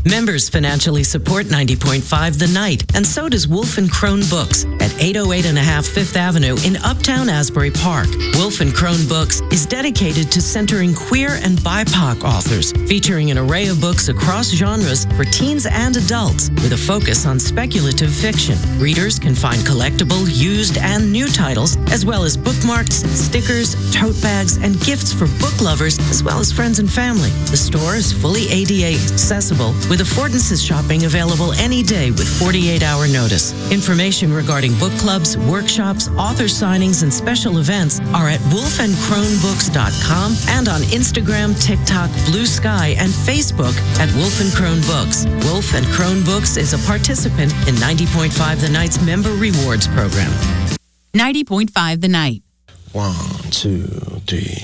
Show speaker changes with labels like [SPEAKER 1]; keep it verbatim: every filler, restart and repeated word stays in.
[SPEAKER 1] Members financially support ninety point five The Night, and so does Wolf and Crone Books at eight oh eight and a half Fifth Avenue in Uptown Asbury Park. Wolf and Crone Books is dedicated to centering queer and B I P O C authors, featuring an array of books across genres for teens and adults, with a focus on speculative fiction. Readers can find collectible, used, and new titles, as well as bookmarks, stickers, tote bags, and gifts for book lovers, as well as friends and family. The store is fully A D A accessible, with affordances shopping available any day with forty-eight hour notice. Information regarding book clubs, workshops, author signings, and special events are at wolf and crone books dot com and on Instagram, TikTok, Blue Sky, and Facebook at Wolf and Crone Books. Wolf and Crone Books is a participant in ninety point five The Night's Member Rewards Program.
[SPEAKER 2] ninety point five The Night.
[SPEAKER 3] One, two, three.